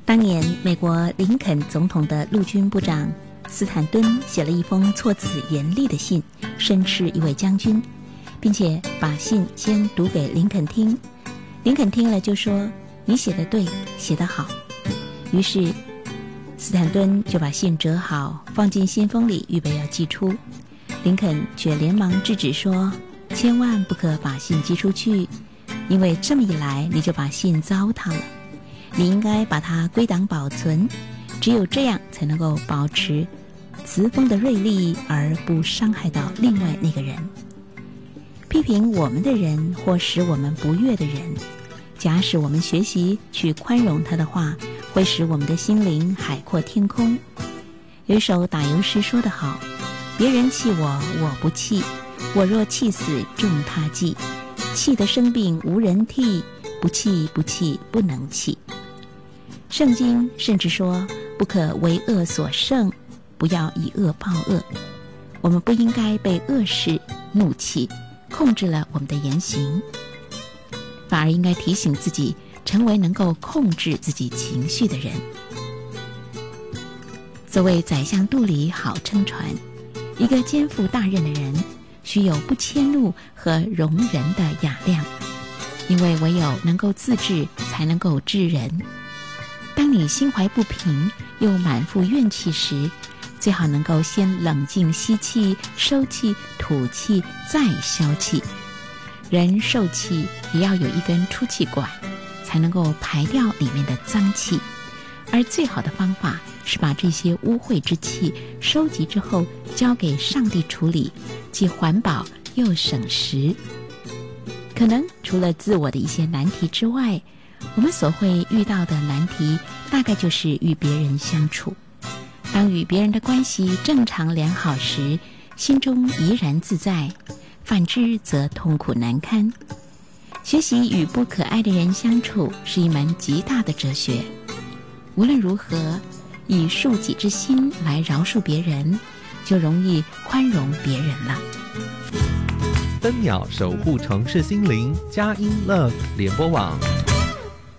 当年美国林肯总统的陆军部长斯坦顿写了一封措辞严厉的信，申斥一位将军，并且把信先读给林肯听。林肯听了就说：“你写得对，写得好。”于是斯坦顿就把信折好，放进信封里，预备要寄出。林肯却连忙制止说：“千万不可把信寄出去，因为这么一来你就把信糟蹋了。你应该把它归档保存，只有这样才能够保持词锋的锐利，而不伤害到另外那个人。批评我们的人或使我们不悦的人，假使我们学习去宽容他的话，会使我们的心灵海阔天空。有一首打油诗说得好：别人气我，我不气；我若气死，众他忌。气得生病无人替，不气不气不能气。圣经甚至说，不可为恶所胜，不要以恶报恶。我们不应该被恶事怒气控制了我们的言行，反而应该提醒自己，成为能够控制自己情绪的人。所谓宰相肚里好撑船，一个肩负大任的人需有不迁怒和容人的雅量，因为唯有能够自治，才能够治人。当你心怀不平又满腹怨气时，最好能够先冷静吸气，收气，吐气，再消气。人受气也要有一根出气管，才能够排掉里面的脏气。而最好的方法是把这些污秽之气收集之后交给上帝处理，既环保又省时。可能除了自我的一些难题之外，我们所会遇到的难题大概就是与别人相处。当与别人的关系正常良好时，心中怡然自在；反之则痛苦难堪。学习与不可爱的人相处是一门极大的哲学。无论如何，以恕己之心来饶恕别人，就容易宽容别人了。 飞鸟守护城市心灵，佳音 Love 联播网。